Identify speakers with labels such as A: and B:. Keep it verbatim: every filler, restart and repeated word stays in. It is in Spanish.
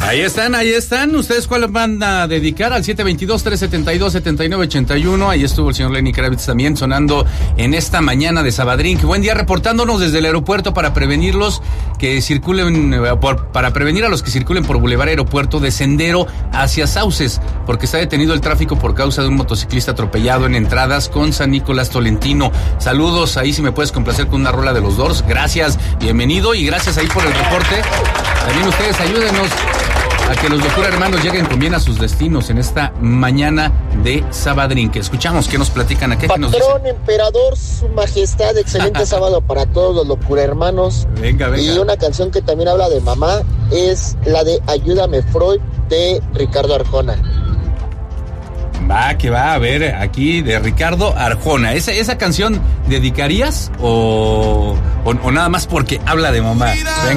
A: Ahí están, ahí están. ¿Ustedes cuál van a dedicar? Al siete veintidós, trescientos setenta y dos, setenta y nueve ochenta y uno. Ahí estuvo el señor Lenny Kravitz también sonando en esta mañana de Sabadrín. Buen día, reportándonos desde el aeropuerto para prevenirlos que circulen, por, para prevenir a los que circulen por Boulevard Aeropuerto de Sendero hacia Sauces, porque está detenido el tráfico por causa de un motociclista atropellado en entradas con San Nicolás Tolentino. Saludos, ahí si me puedes complacer con una rola de los Doors. Gracias, bienvenido y gracias ahí por el reporte. También ustedes ayúdenos a que los Locura Hermanos lleguen con bien a sus destinos en esta mañana de Sabadrín. Que escuchamos, ¿qué nos platican aquí?
B: Patrón,
A: nos
B: emperador, su majestad, excelente sábado para todos los Locura Hermanos.
A: Venga, venga.
B: Y una canción que también habla de mamá es la de Ayúdame Freud de Ricardo Arjona.
A: Va, que va, a ver, aquí de Ricardo Arjona. ¿Esa, esa canción dedicarías o, o, o nada más porque habla de mamá? Venga.